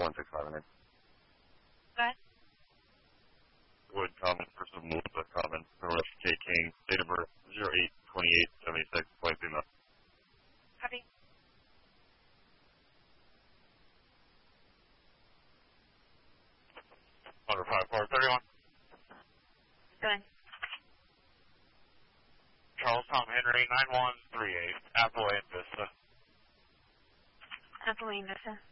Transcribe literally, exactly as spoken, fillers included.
one six five nine. Go ahead. Wood Common, person of Melissa Common, North K King, date of birth zero eight twenty-eight seventy-six, point female. Copy. Under five four thirty-one. Go ahead. Charles Tom Henry, nine one three eight, Apple and Vista. Apple and Vista.